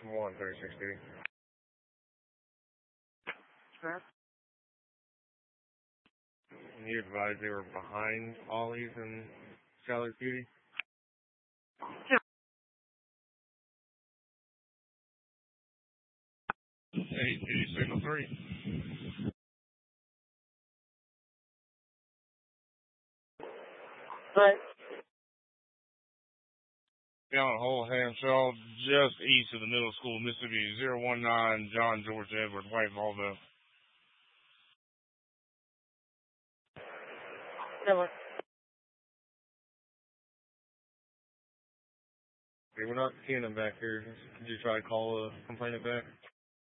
136 Correct. You advised they were behind Ollie's and Skylar's Beauty? Yeah. Hey, signal 3. Right. Down Whole Hanshaw, just east of the middle school, Mississippi, 019, John George Edward, White Volvo. Never. Okay, we're not seeing them back here. Could you try to call a complainant back?